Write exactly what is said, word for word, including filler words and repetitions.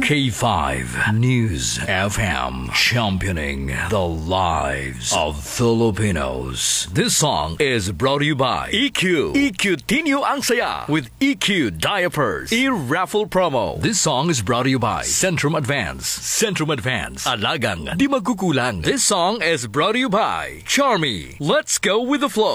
K five News F M, championing the lives of Filipinos. This song is brought to you by E Q. E Q Tinyo ang saya with E Q Diapers. E-raffle promo. This song is brought to you by Centrum Advance. Centrum Advance. Alagang di magkukulang. This song is brought to you by Charmy. Let's go with the flow.